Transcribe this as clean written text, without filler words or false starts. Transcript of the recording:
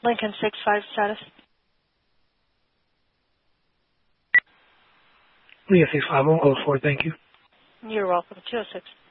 Lincoln 6-5 status. Leah 6-5, on code 4, thank you. You're welcome. 206.